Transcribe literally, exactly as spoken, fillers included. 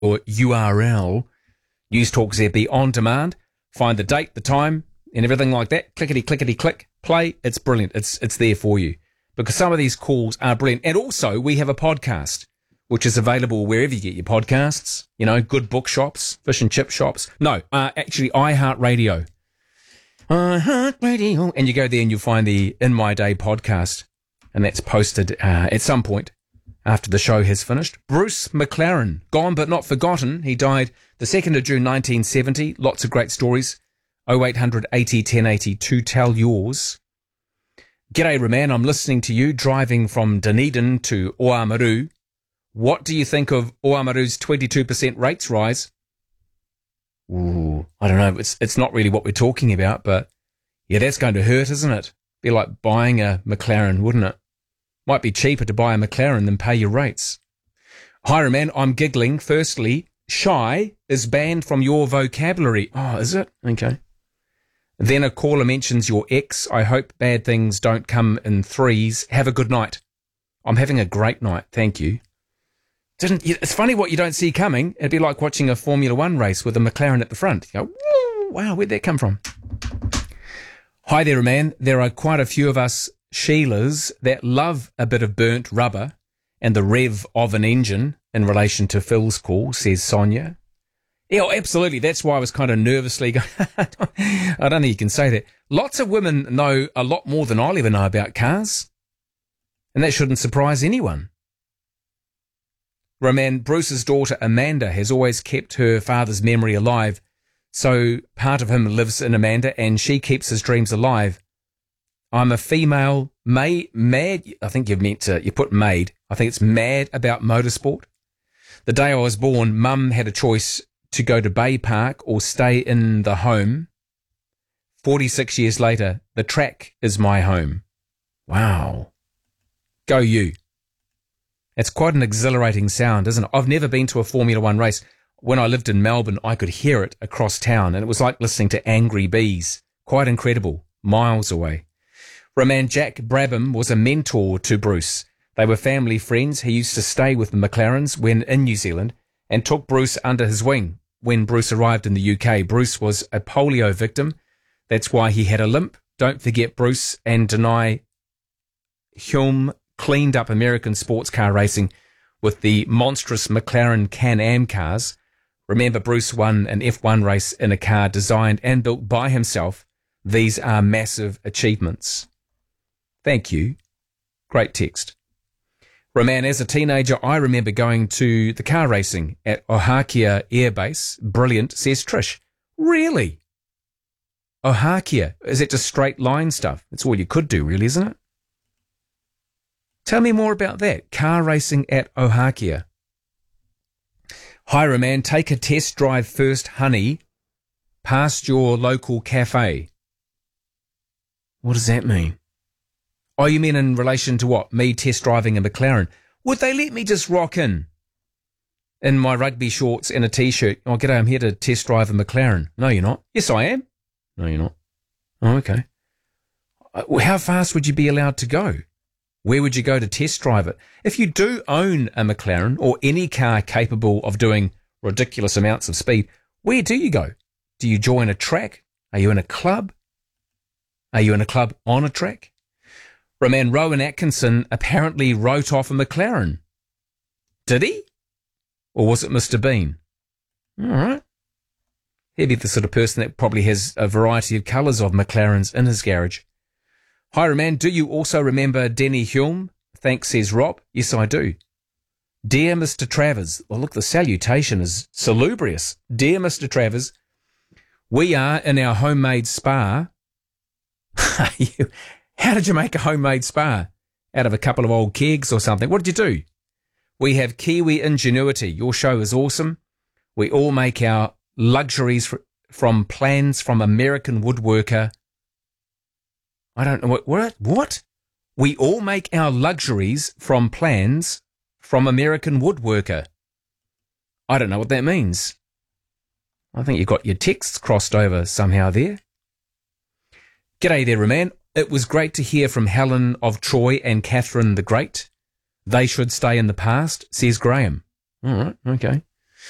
or U R L, News Talk Z B on demand. Find the date, the time, and everything like that. Clickety, clickety, click, play. It's brilliant. It's it's there for you because some of these calls are brilliant. And also, we have a podcast which is available wherever you get your podcasts. You know, good bookshops, fish and chip shops. No, uh, actually, iHeartRadio. iHeartRadio. And you go there and you'll find the In My Day podcast. And that's posted uh, at some point after the show has finished. Bruce McLaren, gone but not forgotten. He died the second of June nineteen seventy. Lots of great stories. oh eight hundred eighty ten eighty to tell yours. G'day, Roman. I'm listening to you driving from Dunedin to Oamaru. What do you think of Oamaru's twenty-two percent rates rise? Ooh, I don't know. It's it's not really what we're talking about, but yeah, that's going to hurt, isn't it? Be like buying a McLaren, wouldn't it? Might be cheaper to buy a McLaren than pay your rates. Hi, Roman. I'm giggling. Firstly, shy is banned from your vocabulary. Oh, is it? Okay. Then a caller mentions your ex. I hope bad things don't come in threes. Have a good night. I'm having a great night. Thank you. Didn't, it's funny what you don't see coming. It'd be like watching a Formula One race with a McLaren at the front. You go, woo, wow, where'd that come from? Hi there, man. There are quite a few of us Sheilas that love a bit of burnt rubber and the rev of an engine in relation to Phil's call, says Sonia. Yeah, absolutely. That's why I was kind of nervously going, I don't think you can say that. Lots of women know a lot more than I'll ever know about cars. And that shouldn't surprise anyone. Roman, Bruce's daughter Amanda has always kept her father's memory alive. So part of him lives in Amanda and she keeps his dreams alive. I'm a female, may, mad, I think you've meant to, you put maid. I think it's mad about motorsport. The day I was born, Mum had a choice to go to Bay Park or stay in the home. forty-six years later, the track is my home. Wow. Go you. It's quite an exhilarating sound, isn't it? I've never been to a Formula One race. When I lived in Melbourne, I could hear it across town, and it was like listening to angry bees. Quite incredible. Miles away. Roman, Jack Brabham was a mentor to Bruce. They were family friends. He used to stay with the McLarens when in New Zealand and took Bruce under his wing. When Bruce arrived in the U K, Bruce was a polio victim. That's why he had a limp. Don't forget Bruce and Denai Hulme cleaned up American sports car racing with the monstrous McLaren Can-Am cars. Remember, Bruce won an F one race in a car designed and built by himself. These are massive achievements. Thank you. Great text. Roman, as a teenager, I remember going to the car racing at Ohakea Air Base. Brilliant, says Trish. Really? Ohakea? Is it just straight line stuff? That's all you could do, really, isn't it? Tell me more about that. Car racing at Ohakea. Hi, Roman. Take a test drive first, honey, past your local cafe. What does that mean? Oh, you mean in relation to what? Me test driving a McLaren? Would they let me just rock in? In my rugby shorts and a T-shirt? Oh, g'day, I'm here to test drive a McLaren. No, you're not. Yes, I am. No, you're not. Oh, okay. How fast would you be allowed to go? Where would you go to test drive it? If you do own a McLaren or any car capable of doing ridiculous amounts of speed, where do you go? Do you join a track? Are you in a club? Are you in a club on a track? Roman, Rowan Atkinson apparently wrote off a McLaren. Did he? Or was it Mister Bean? All right. He'd be the sort of person that probably has a variety of colours of McLarens in his garage. Hi, Roman. Do you also remember Denny Hulme? Thanks, says Rob. Yes, I do. Dear Mister Travers. Well, look, the salutation is salubrious. Dear Mister Travers, we are in our homemade spa. How did you make a homemade spa? Out of a couple of old kegs or something? What did you do? We have Kiwi ingenuity. Your show is awesome. We all make our luxuries fr- from plans from American woodworker. I don't know what, what, what? We all make our luxuries from plans from American woodworker. I don't know what that means. I think you got your texts crossed over somehow there. G'day there, Roman. It was great to hear from Helen of Troy and Catherine the Great. They should stay in the past, says Graham. All right, okay.